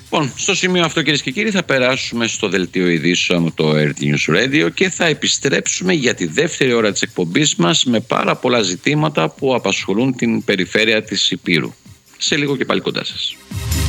Λοιπόν, στο σημείο αυτό, κυρίες και κύριοι, θα περάσουμε στο δελτίο ειδήσεων το Earth News Radio και θα επιστρέψουμε για τη δεύτερη ώρα της εκπομπής μας με πάρα πολλά ζητήματα που απασχολούν την περιφέρεια της Ηπείρου. Σε λίγο και πάλι κοντά σας.